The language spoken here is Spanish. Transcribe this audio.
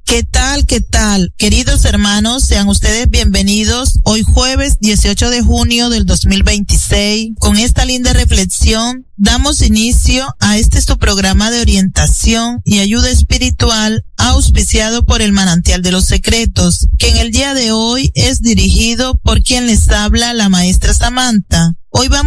¿Qué tal? ¿Qué tal? Queridos hermanos, sean ustedes bienvenidos hoy jueves 18 de junio del 2026. Con esta linda reflexión, damos inicio a este su programa de orientación y ayuda espiritual auspiciado por el Manantial de los Secretos, que en el día de hoy es dirigido por quien les habla, la maestra Samantha. Hoy vamos